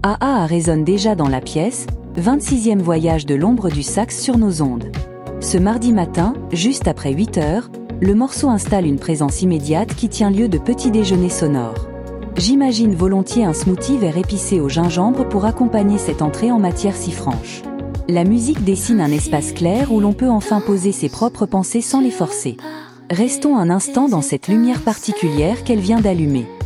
Ah résonne déjà dans la pièce, 26e voyage de l'ombre du sax sur nos ondes. Ce mardi matin, juste après 8 heures, le morceau installe une présence immédiate qui tient lieu de petit déjeuner sonore. J'imagine volontiers un smoothie vert épicé au gingembre pour accompagner cette entrée en matière si franche. La musique dessine un espace clair où l'on peut enfin poser ses propres pensées sans les forcer. Restons un instant dans cette lumière particulière qu'elle vient d'allumer.